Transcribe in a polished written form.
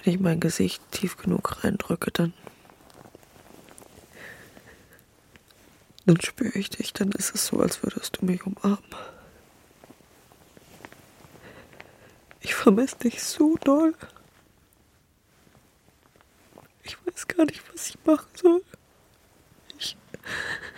wenn ich mein Gesicht tief genug reindrücke, dann spüre ich dich, dann ist es so, als würdest du mich umarmen. Ich vermisse dich so doll. Ich weiß gar nicht, was ich machen soll.